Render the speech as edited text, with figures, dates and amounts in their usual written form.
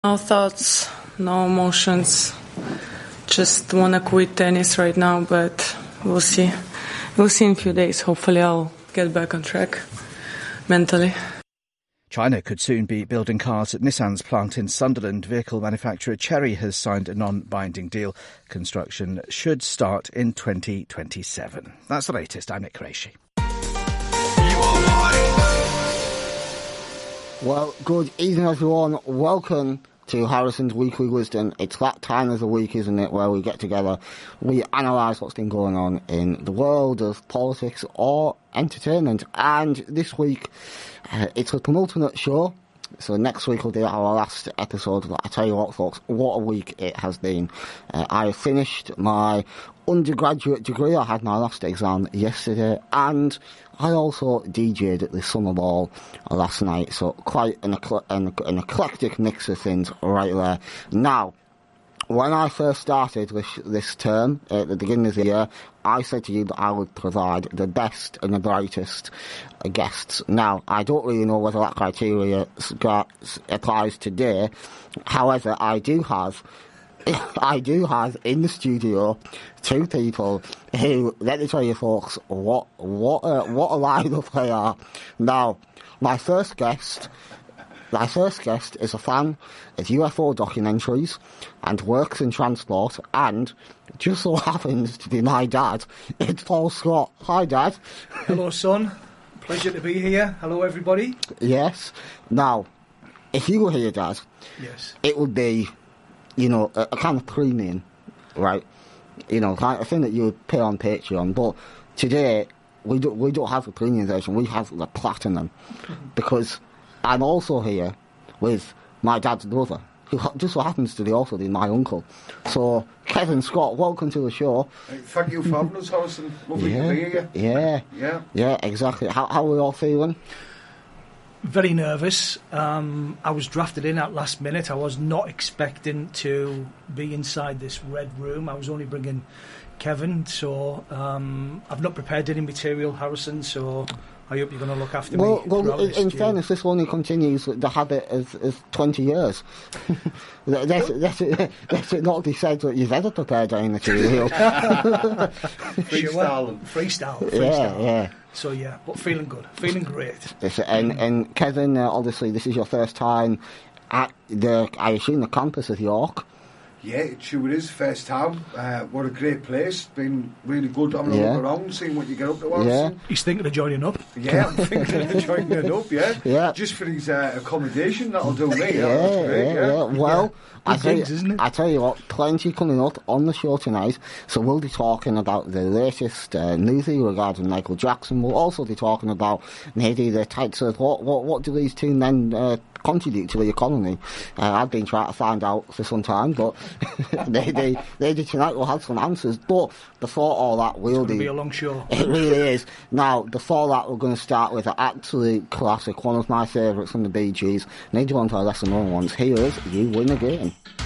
No thoughts, no emotions. Just want to quit tennis right now, but we'll see. We'll see in a few days. Hopefully I'll get back on track mentally. China could soon be building cars at Nissan's plant in Sunderland. Vehicle manufacturer Chery has signed a non-binding deal. Construction should start in 2027. That's the latest. I'm Nick Qureshi. Well, good evening, everyone. Welcome to Harrison's Weekly Wisdom. It's that time of the week, isn't it, where we get together, we analyse what's been going on in the world of politics or entertainment. And this week, it's a penultimate show. So next week will be our last episode. I tell you what, folks, what a week it has been. I finished my undergraduate degree. I had my last exam yesterday, and I also DJ'd at the Summer Ball last night. So quite an eclectic mix of things right there. Now, when I first started this term at the beginning of the year, I said to you that I would provide the best and the brightest guests. Now, I don't really know whether that criteria applies today. However, I do have in the studio two people who, let me tell you folks, what a lineup they are. Now, my first guest is a fan of UFO documentaries and works in transport, and just so happens to be my dad. It's Paul Scott. Hi, Dad. Hello, son. Pleasure to be here. Hello, everybody. Yes. Now, if you were here, Dad, yes, it would be, you know, a kind of premium, right? You know, kind of thing that you would pay on Patreon. But today, we don't have the premium version. We have the platinum, because I'm also here with my dad's brother, who just so happens to be also my uncle. So, Kevin Scott, welcome to the show. Thank you for having us, Harrison. Lovely to be here. Yeah, exactly. How are we all feeling? Very nervous. I was drafted in at last minute. I was not expecting to be inside this red room. I was only bringing Kevin, so I've not prepared any material, Harrison, so I hope you're going to look after me. Well, in fairness, this only continues the habit of 20 years. That's it not be said that you've ever prepared any material. Freestyle. Yeah. So, yeah, but feeling good. Feeling great. And Kevin, obviously, this is your first time at I assume, the campus of York. Yeah, it sure is. First time. What a great place. Been really good having a look around, seeing what you get up to. Yeah. He's thinking of joining up. Yeah, I'm thinking of joining up, yeah. Just for his accommodation, that'll do me. Yeah. Well, I tell you what, plenty coming up on the show tonight. So we'll be talking about the latest news regarding Michael Jackson. We'll also be talking about maybe the types of what do these two men contribute to the economy. I've been trying to find out for some time, but they tonight will have some answers. But before all that, it's be a long show. It really is. Now, before that, we're going to start with an absolute classic, one of my favourites from the Bee Gees. Need you on to our lesson known ones. Here is You Win Again.